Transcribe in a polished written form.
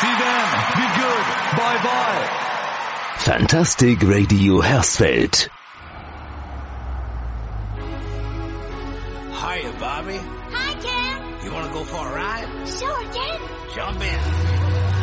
See then. Be good. Bye bye. Fantastic Radio Hersfeld. Hiya, Bobby. Hi, Ken. You want to go for a ride? Sure, Ken. Jump in.